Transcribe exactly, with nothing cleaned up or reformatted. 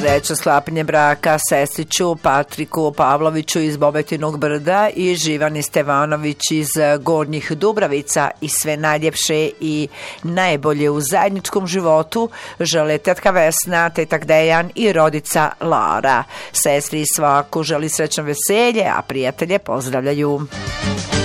Srećno sklapanje braka sestriću Patriku Pavloviću iz Bobetinog brda i Živani Stevanović iz Gornjih Dubravica i sve najljepše i najbolje u zajedničkom životu žele tetka Vesna, tetak Dejan i rodica Lara. Sestri svaku želi srećno veselje, a prijatelje pozdravljaju.